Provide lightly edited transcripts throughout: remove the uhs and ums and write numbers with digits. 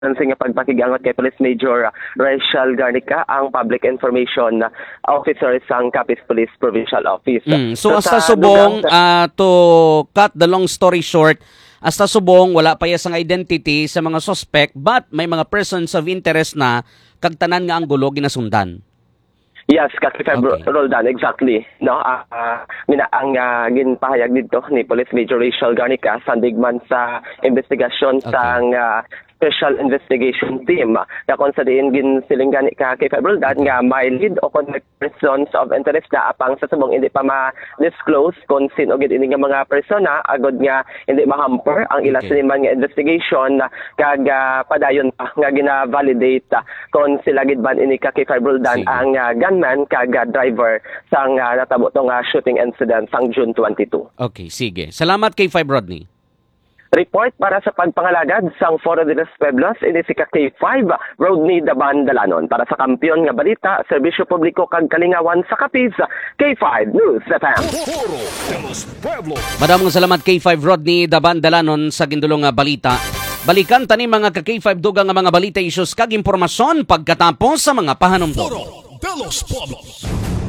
nga pagpakigangot kay Police Major Rachel Garnica, ang Public Information Officer sang Capiz Police Provincial Office. So hasta subong, to cut the long story short, hasta subong wala pa yasang identity sa mga suspect but may mga persons of interest na kagtanan nga ang gulo ginasundan. Yes, Roldan, exactly. No, ang ginpahayag dito ni Police Major Rachel Garnica sandigman sa investigasyon sang Special Investigation Team. Kung sa diin ginsiling gani ka kay Roldan nga may lead o connect persons of interest na apang sa subong hindi pa ma-disclose kung sino gid ini nga mga persona agod nga hindi ma-hamper ang ila siniman nga investigation kag padayon pa nga gina-validate kung sila gid ban ini ka kay Roldan ang gunman kag driver sang natabo tong shooting incident sang June 22. Okay, sige. Salamat kay 5 Rodney. Report para sa pagpangalagad sang Foro de los Pueblos ini si K5 Rodney Daban Dalanon. Para sa kampiyon nga balita, serbisyo publiko kag kalingawan sa Capiz, K5 News FM. Foro de los Pueblos. Maraming salamat K5 Rodney Daban Dalanon sa gindulong nga balita. Balikan tani mga ka-K5 dugang nga mga balita issues kag impormasyon pagkatapos sa mga pahanumdum. Foro de los Pueblos.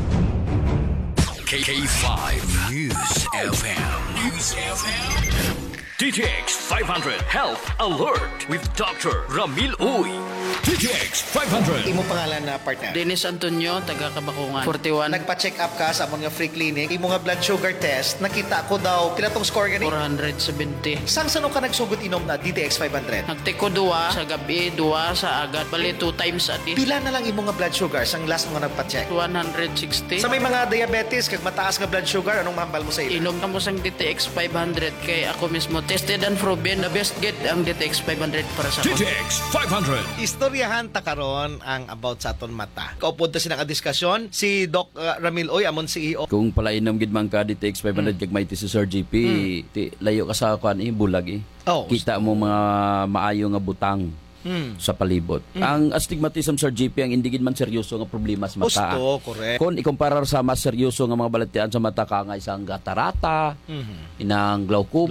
K5 News FM. News FM. DTX 500 Health Alert with Dr. Ramil Uy. DTX 500. Imo pangalan na partner? Dennis Antonio, taga Kabakungan. 41. Nagpa-check up ka sa among nga free clinic. Imo nga blood sugar test, nakita ko daw, pila tong score gani? 470. Sang sano ka nagsugod inom na DTX 500? Nagtiko 2 sa gabi, 2 sa agad. Bali 2 times a day. Pila na lang imo nga blood sugar sang last mo nga nagpa-check? 160. Sa may mga diabetes, kag mataas nga blood sugar, anong mahambal mo sa ila? Inom ka mo sang DTX 500 kay ako mismo tested and proven the best get ang DTX 500 para sa ako. DTX 500. Istoryahan ta karon ang about sa aton mata. Kaupod ta sinang diskusyon si Doc Ramil Uy, amon CEO. Kung palainom gid man ka DTX 500 kag may si Sir GP, ti layo ka sa kuan bulag Oh. Kita mo mga maayo nga butang sa palibot. Ang astigmatism Sir GP ang hindi gid man seryoso nga problema sa mata. Gusto, correct. Kung ikumparar sa mas seryoso nga mga balatian sa mata ka nga isang katarata, inang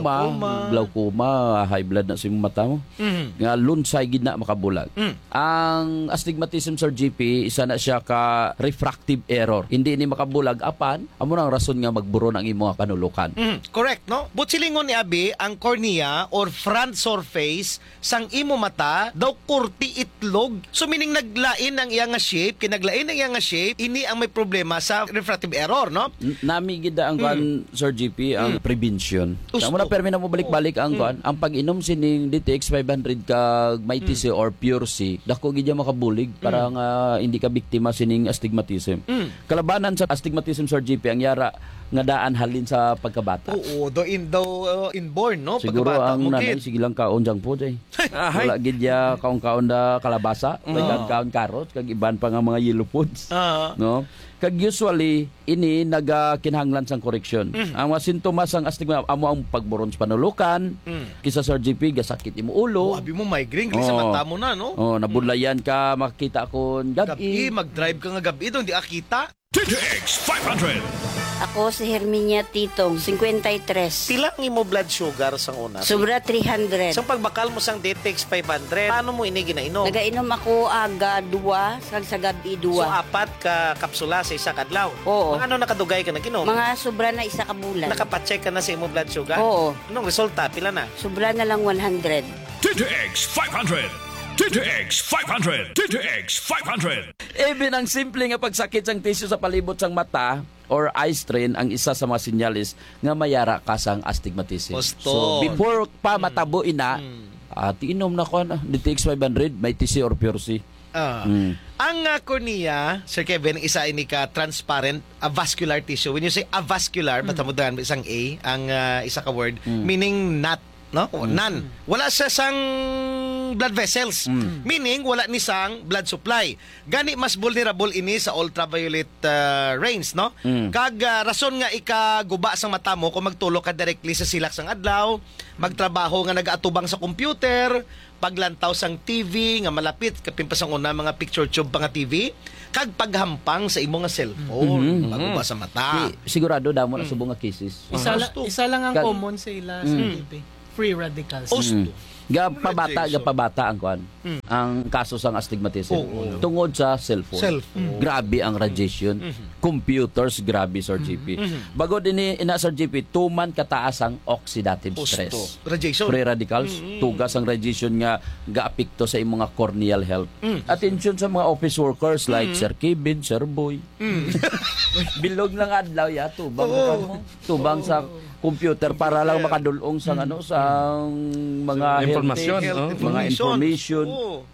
glaucoma, high blood na sa imong mata mo. Nga lunsay gid na makabulag. Ang astigmatism Sir GP isa na siya ka refractive error. Hindi ni makabulag apan amo nang rason nga magburon ang imong kanulukan. Correct, no? Butsilingon ni Abi, ang cornea or front surface sang imo mata daw kurti itlog. So meaning naglain ang iyang shape, kinaglain ang iyang shape, ini ang may problema sa refractive error, no? Nami gid ang kuan Sir GP ang prevention. Kamo na permi na mo balik-balik ang kuan, ang pag-inom sining DTX 500 kag may TC or Pure C, dako gid makabulig para nga hindi ka biktima sining astigmatism. Kalabanan sa astigmatism Sir GP ang yara nga daan halin sa pagkabata. Oo, inborn, no? Siguro pagkabata ang mo nanay kid. sige lang kaon jang po day. Wala gid ya kaon-kaon da kalabasa, kaon carrot kag iban pa nga mga yellow foods. No? Kag usually ini nagakinahanglan sang correction. Ang mga sintomas sang astigma amo ang pagburon sa panulukan, kisa Sir GP gasakit imo ulo. Abi mo migraine sa mata mo na, no? Nabudlayan ka makita kon gabi. Mag-drive ka nga gabi doon, di akita. DTX 500. Ako si Herminia Titong, 53. Pila ang imo blood sugar sang una? Sobra 300. Sang pagbakal mo sang DTX 500, paano mo ini ginainom? Nagainom ako aga 2, sa gabi 2. So, 4 ka kapsula sa isa kadlaw? Oo. Mga ano nakadugay ka naginom? Mga sobra na isa ka bulan. Nakapacheck ka na sa imo blood sugar? Oo. Anong resulta? Pila na? Sobra na lang 100. DTX 500. DTX 500. DTX 500. Even ang simple nga pagsakit sang tissue sa palibot sang mata or eye strain ang isa sa mga sinyalis nga mayara ka sang astigmatism. So before pa matabo ina, tiinom na ko DTX 500 may TC or Pure C. Ang cornea, Sir Kevin, isa ini ka transparent vascular tissue. When you say avascular, matamudan isang A, ang isa ka word, meaning not, no? None. Wala siya sang blood vessels. Meaning, wala ni sang blood supply. Gani, mas vulnerable ini sa ultraviolet rays, no? Kag rason nga ikaguba sa mata mo kung magtulog ka directly sa silak sang adlaw, magtrabaho nga nag-aatubang sa computer, paglantaw sang TV nga malapit, kapimpasang una mga picture tube pa nga TV, kag paghampang sa imo nga cellphone, maguba sa mata. Sigurado damo na subong nga cases. Isa lang ang common sa ila sa TV. Free radicals. Gapabata ang kuan. Ang kaso sang astigmatism tungod sa cellphone. Grabe ang radiation. Computers grabe Sir GP. Bago din ina Sir GP, tuman kataas ang oxidative stress. Radiation. Free radicals, tugas ang radiation nga gaapekto sa imong mga corneal health. Attention sa mga office workers like Sir Kevin, Sir Boy. Bilog lang adlaw ya tubang sa computer para lang makadulong sa mga Impormasyon, mga information.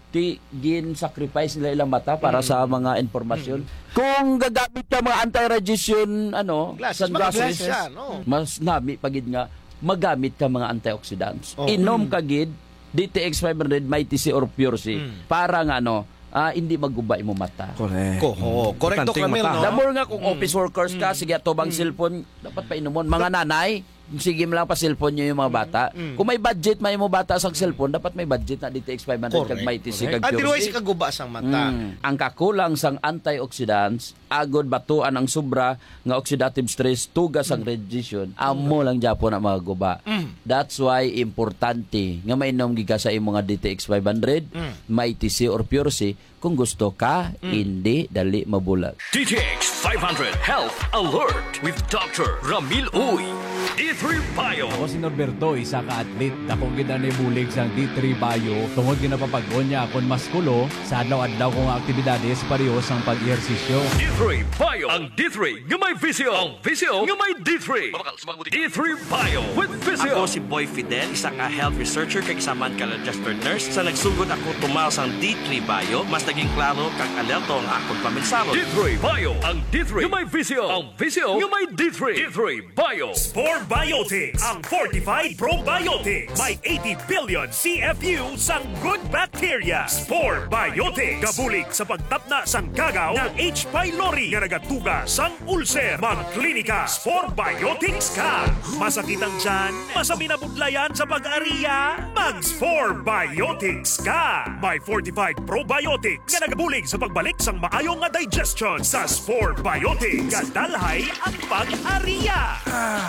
Gin sacrifice nila ilang mata para sa mga informasyon. Kung gagamit ka mga anti-radiation sunglasses, mas nami pagid nga magamit ka mga antioxidants. Inom ka gid DTX 500 Mighty C or Pure C para nga hindi maguba imo mata. Correcto Camille, no? Damor nga kung office workers ka, sige atubang cellphone, dapat painomon. Mga nanay, sige mo lang pa cellphone nyo yung mga bata. Kung may budget, may mo bata sa cellphone, dapat may budget na DTX 500 kag Mighty C kag Pure C. Otherwise, kaguba sang mata. Ang kakulang sang antioxidants, agod batuan ang sobra nga oxidative stress, tugas ang radiation, amo lang Japon ang mga guba. That's why importante nga mainom giga sa imong mga DTX 500, Mighty C or Pure C kung gusto ka, hindi dali mabulag. DTX 500 Health Alert with Dr. Ramil Uy. D3 Bio. Ako si Norberto, isa ka atlet. Dakong ginanibulig sa D3 Bio. Tungod ginapapagon niya akong maskulo sa adlaw-adlaw kong aktibidades parehos ang pag-ehersisyo. D3 Bio. Ang D3 nga may visio. Ang visio nga may D3. D3 Bio with visio. Ako si Boy Fidel, isa ka health researcher kag isaman ka registered nurse. Sa nagsugod ako tumaw sang D3 Bio, mas naging klaro kag alerto ang akong paminsaro. D3 Bio. Ang D3 nga may visio. Ang visio nga may D3. D3 Bio. Spore Biotics, ang Fortified Probiotics. May 80 billion CFU sang good bacteria. Spore Biotics. Gabulig sa pagtapna sang kagaw ng H. pylori nga nagatuga sang ulcer. Magklinika Spore Biotics ka. Masakit ang tiyan, masami na budlayan sa pag-ariya, mag-Spore Biotics ka. May Fortified Probiotics nga nagabulig sa pagbalik sang maayong nga digestion sa Spore Biotics. Kadalhay ang pag-ariya.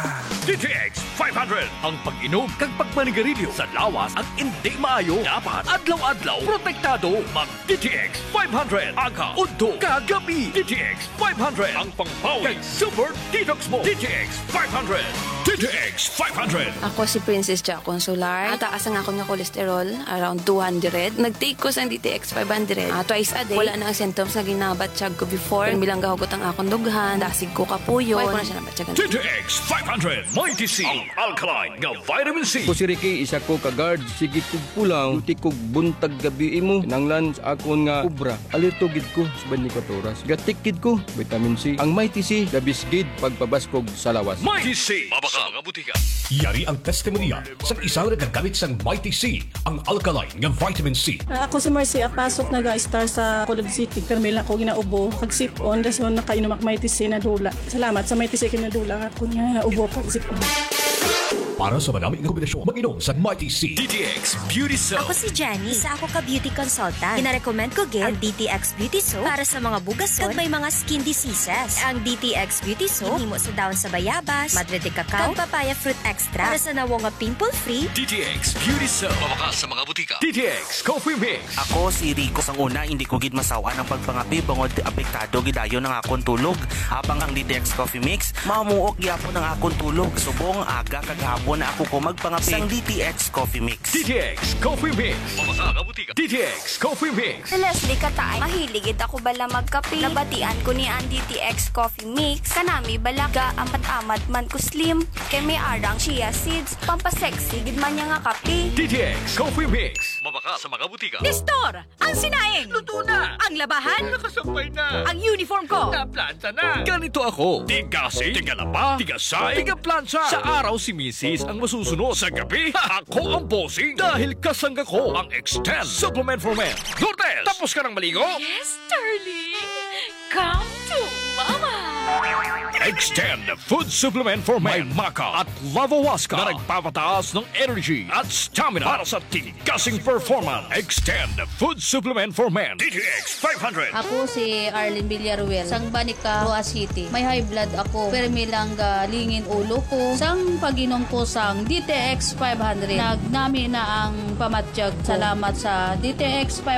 DTX 500. Ang pag-inom kag pagmanigarilyo sa lawas ang hindi maayo. Dapat adlaw-adlaw protektado. Mag DTX 500. Aga, udto, kagabi. DTX 500. Ang pangpawid kag super detox mo. DTX 500. DTX 500. Ako si Princess Jack Consular. Ataas ang ako nga kolesterol, around 200. Nag-take ko sa DTX 500. Twice a day. Wala na ang symptoms na ginabatsyag ko before. Bilang gahugot ang akong dughan. Dasig ko kapuyo. Wala ko na siya nabatyagan. DTX 500. Mighty C. Ang alkaline nga vitamin C. Ko si Ricky, isa ko ka-guard. Sige kog pulang, duti kog buntag gabi mo. Nanglan sa akon nga ubra. Alito gid ko sa 24 oras. Gatik gid ko, vitamin C. Ang Mighty C, dabis gid pagpabaskog sa lawas. Mighty C. Mabaka mga butika. Yari ang testimonya sa isang nagagamit sang Mighty C. Ang alkaline nga vitamin C. Ako si Marcy Apasok, nag-star sa Colod City. Pero may lang ako ginaubo. Pag-sip-on, das mo nakainom ak Mighty C na dula. Salamat sa Mighty C kinadula. Ako nga ubo pag-sip-on. Para sa maraming kombinasyon, mag-inom sa Mighty C. DTX Beauty Soap. Ako si Jenny, isa ako ka beauty consultant. Pinarecommend ko gid ang DTX Beauty Soap para sa mga bugason kag may mga skin diseases. Ang DTX Beauty Soap himo sa daon sa bayabas, madre de cacao, kag papaya fruit extra para sa nawo nga pimple-free. DTX Beauty Soap. Mabaka sa mga butika. DTX Coffee Mix. Ako si Rico. Sang una, hindi ko gid masawa ng pagpangapi bangod apektado gidayon ng akong tulog. Habang ang DTX Coffee Mix, mamuok gyapon ang akong tulog. Subong aga kag hapon na ako ko magpangapi sang DTX Coffee Mix. DTX Coffee Mix. Mabaka nga butika. DTX Coffee Mix. Leslie Katay, mahiligid ako bala magkape. Nabatian ko ni ang DTX Coffee Mix. Kanami bala ga amat-amat man ko slim. Kay may arang chia seeds. Pampasexy gid man niya nga kape. DTX Coffee Mix. Mabaka sa mga butika. Nestor, ang sinaing. Luto na. Ang labahan. Nakasampay na. Ang uniform ko. Naplanta na. Ganito ako. Tigasi, tigalaba, tigasay, tigaplansa. Sa araw si Mrs. ang masusunod. Sa gabi, ako ang bossing. Dahil kasangga ko ang Extend Supplement for Men. Lourdes, tapos ka ng maligo? Yes, darling. Come to mama. Extend Food Supplement for Men, Maca at Lavawaska na nagpapataas ng energy at stamina para sa tigasing performance. Extend Food Supplement for Men, DTX 500. Ako si Arlene Villaruel, sang Banica, Roa City. May high blood ako, permi lang lingin ulo ko. Sang pag-inom ko sang DTX 500, nagnami na ang pamatsyag. Salamat sa DTX 500.